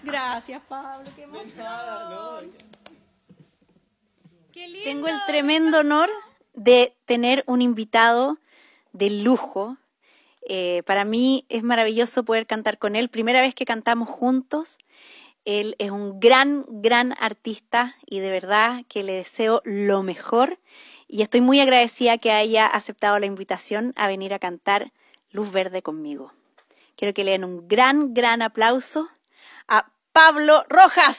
Gracias, Pablo, qué emoción. Qué lindo. Tengo el tremendo honor de tener un invitado de lujo. Para mí es maravilloso poder cantar con él. Primera vez que cantamos juntos. Él es un gran artista y de verdad que le deseo lo mejor. Y estoy muy agradecida que haya aceptado la invitación a venir a cantar Luz Verde conmigo. Quiero que le den un gran aplauso a Pablo Rojas.